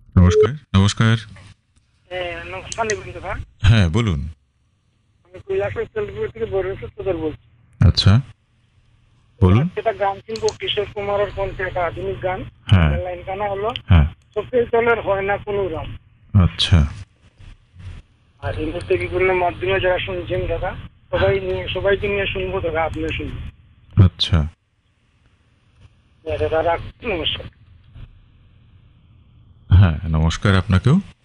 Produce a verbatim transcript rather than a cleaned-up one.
নমস্কার, নমস্কার। হ্যাঁ, নমস্কার নিবেন দাদা। হ্যাঁ, বলুন। আমি কৈলাসের তেলপুর থেকে বরিশাল সদর বলছি। আচ্ছা, বলুন। আজকে একটা গান শুনবো কিশোর কুমারের কণ্ঠে, একটা আধুনিক গান। হ্যাঁ, লাইন গানা হলো হ্যাঁ। চোখের জলের হয় না কোনো রং। আচ্ছা, আর এই মুহূর্তে বিভিন্ন মাধ্যমে যারা শুনছেন দাদা, সবাই নিয়ে সবাইকে নিয়ে শুনবো দাদা, আপনিও শুনবো। আচ্ছা। হ্যাঁ, দাদা রাখছি, নমস্কার। হ্যাঁ, নমস্কার আপনাকেও।